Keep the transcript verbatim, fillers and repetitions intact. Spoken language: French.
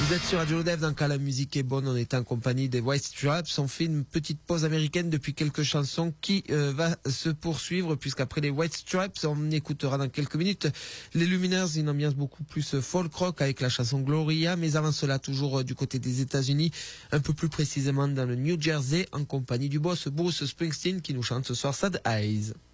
Vous êtes sur Radio Dev, dans Quand la musique est bonne, on est en compagnie des White Stripes. On fait une petite pause américaine depuis quelques chansons qui euh, va se poursuivre, puisqu'après les White Stripes, on écoutera dans quelques minutes les Lumineers, une ambiance beaucoup plus folk rock avec la chanson Gloria, mais avant cela toujours du côté des États-Unis, un peu plus précisément dans le New Jersey, en compagnie du boss Bruce Springsteen qui nous chante ce soir Sad Eyes.